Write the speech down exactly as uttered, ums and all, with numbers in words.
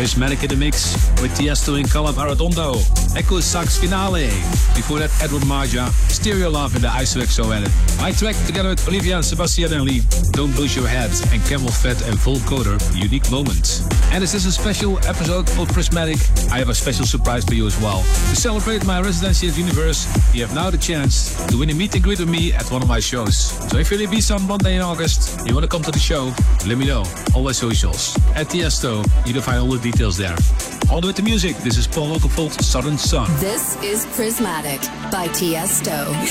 Prismatic in the mix with Tiesto and Colin Arredondo. Echo Sax Finale. Before that, Edward Marja, Stereo Love in the I S O X O edit. My track together with Olivia and Sebastian and Lee, Don't Lose Your Head, and Camel Fat and Full Coder, Unique Moment. And this is a special episode of Prismatic. I have a special surprise for you as well. To celebrate my residency at Universe, you have now the chance to win a meet and greet with me at one of my shows. So if you're in Ibiza on Monday in August, you want to come to the show, let me know. All my socials. At Tiesto, you can find all the details there. On with the music, this is Paul Oakenfold, Southern Sun. This is Prismatic by Tiesto.